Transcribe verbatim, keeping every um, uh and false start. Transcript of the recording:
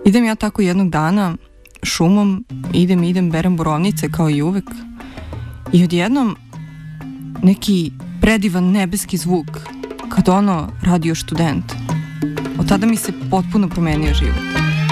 Idem ja tako jednog dana šumom, idem, idem, berem borovnice kao i uvek i odjednom neki predivan nebeski zvuk, kad ono radio Študent. Od tada mi se potpuno promenio život.